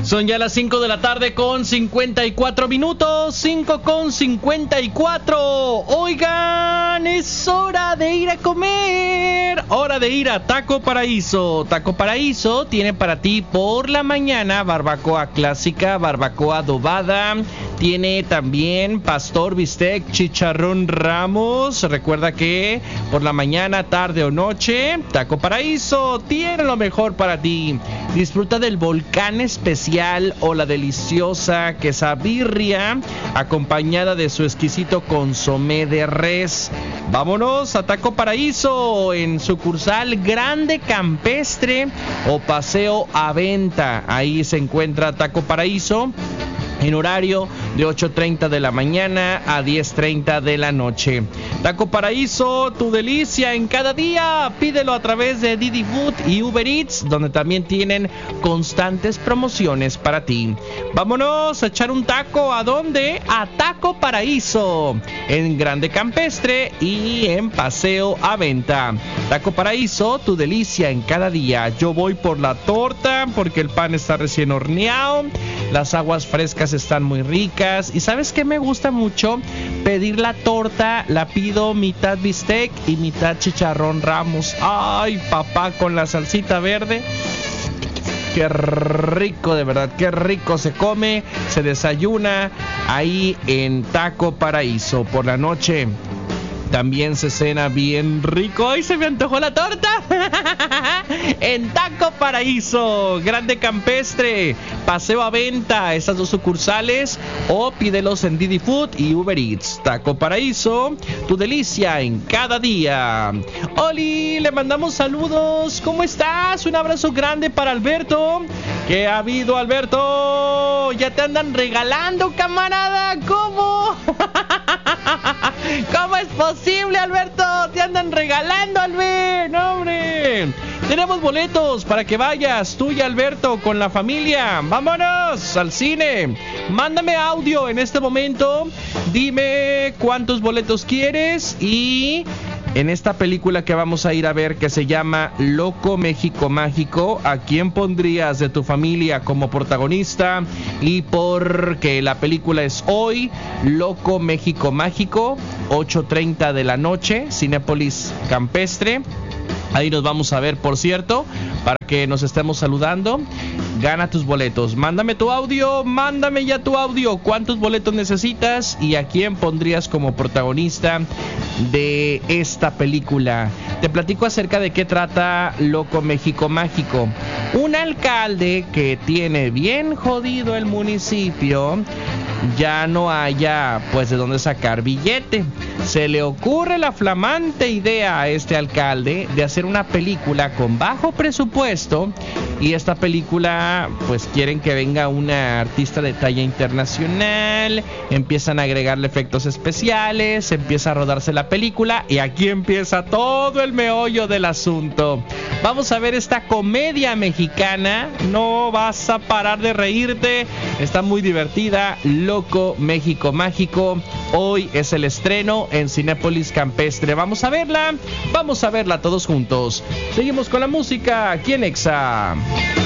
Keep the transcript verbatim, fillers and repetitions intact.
Son ya las cinco de la tarde con cincuenta y cuatro minutos, cinco con cincuenta y cuatro. Oigan, es hora de ir a comer, hora de ir a Taco Paraíso. Taco Paraíso tiene para ti por la mañana barbacoa clásica, barbacoa adobada, tiene también pastor, bistec, chicharrón Ramos. Recuerda que por la mañana, tarde o noche, Taco Paraíso tiene lo mejor para ti. Disfruta del volcán especial o la deliciosa quesabirria acompañada de su exquisito consomé de res. Vámonos a Taco Paraíso en sucursal Grande Campestre o Paseo Aventa. Ahí se encuentra Taco Paraíso en horario de ocho treinta de la mañana a diez treinta de la noche. Taco Paraíso, tu delicia en cada día. Pídelo a través de Didi Food y Uber Eats, donde también tienen constantes promociones para ti. Vámonos a echar un taco. ¿A dónde? A Taco Paraíso, en Grande Campestre y en Paseo Aventa. Taco Paraíso, tu delicia en cada día. Yo voy por la torta porque el pan está recién horneado. Las aguas frescas están muy ricas. ¿Y sabes qué me gusta mucho? Pedir la torta, la pido mitad bistec y mitad chicharrón Ramos. Ay, papá, con la salsita verde. Qué rico, de verdad, qué rico se come, se desayuna ahí en Taco Paraíso. Por la noche también se cena bien rico. ¡Ay, se me antojó la torta! En Taco Paraíso, Grande Campestre, Paseo Aventa, estas dos sucursales, o pídelos en Didi Food y Uber Eats. Taco Paraíso, tu delicia en cada día. Oli, le mandamos saludos. ¿Cómo estás? Un abrazo grande para Alberto. ¿Qué ha habido, Alberto? Ya te andan regalando, camarada. ¿Cómo? ¿Cómo es posible, Alberto? Te andan regalando, Albert. ¡No, hombre! Tenemos boletos para que vayas tú y Alberto con la familia. ¡Vámonos al cine! Mándame audio en este momento. Dime cuántos boletos quieres y en esta película que vamos a ir a ver, que se llama Loco México Mágico, ¿a quién pondrías de tu familia como protagonista? Y porque la película es hoy, Loco México Mágico, ocho treinta de la noche, Cinépolis Campestre. Ahí nos vamos a ver, por cierto, para que nos estemos saludando. Gana tus boletos. Mándame tu audio, mándame ya tu audio. ¿Cuántos boletos necesitas y a quién pondrías como protagonista de esta película? Te platico acerca de qué trata Loco México Mágico. Un alcalde que tiene bien jodido el municipio, ya no haya pues de dónde sacar billete. Se le ocurre la flamante idea a este alcalde de hacer una película con bajo presupuesto, y esta película pues quieren que venga una artista de talla internacional, empiezan a agregarle efectos especiales, empieza a rodarse la película y aquí empieza todo el meollo del asunto. Vamos a ver esta comedia mexicana, no vas a parar de reírte, está muy divertida. Loco México Mágico, hoy es el estreno en Cinépolis Campestre. Vamos a verla, vamos a verla todos juntos. Seguimos con la música aquí en Exa.